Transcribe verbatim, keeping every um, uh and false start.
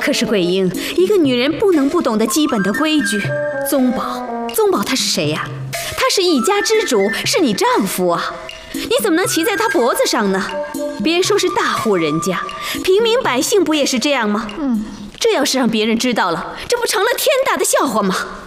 可是桂英，一个女人不能不懂得基本的规矩。宗保，宗保他是谁呀？他是一家之主，是你丈夫啊！你怎么能骑在他脖子上呢？别说是大户人家，平民百姓不也是这样吗？嗯，这要是让别人知道了，这不成了天大的笑话吗？